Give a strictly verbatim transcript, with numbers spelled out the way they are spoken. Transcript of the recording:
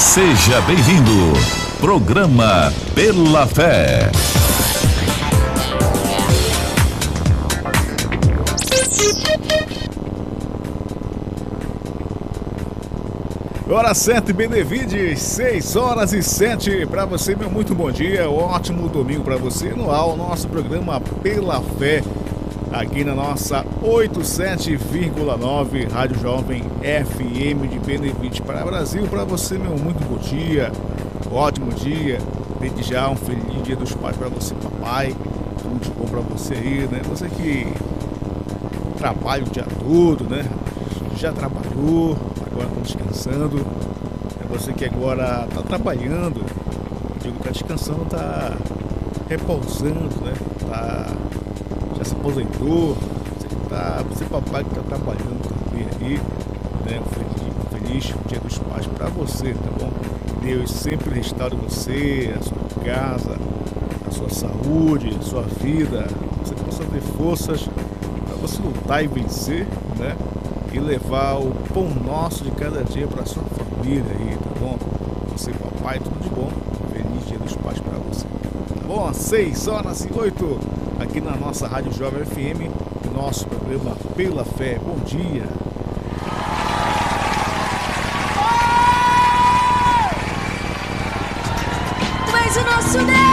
Seja bem-vindo. Programa Pela Fé. Hora sete, Benevides, seis horas e sete. Para você, meu muito bom dia, ótimo domingo para você no ar, o nosso programa Pela Fé, aqui na nossa oitenta e sete vírgula nove Rádio Jovem F M de Benevides para o Brasil. Para você, meu muito bom dia, ótimo dia, desde já um feliz dia dos pais para você, papai, tudo de bom para você aí, né? Você que trabalha o dia todo, né? Já trabalhou, agora está descansando. É você que agora está trabalhando, eu digo que está descansando, está repousando, né? Tá, já se aposentou. Você, tá, você papai que está trabalhando também aí, né? Um feliz, feliz dia dos pais para você, tá bom? Deus sempre restaure você, a sua casa, a sua saúde, a sua vida. Você possa ter forças para você lutar e vencer, né? E levar o pão nosso de cada dia para sua família aí, tá bom? Você, papai, tudo de bom. Feliz dia dos pais para você. Tá bom? seis horas e oito aqui na nossa Rádio Jovem F M, nosso programa Pela Fé. Bom dia. Tu és o nosso Deus.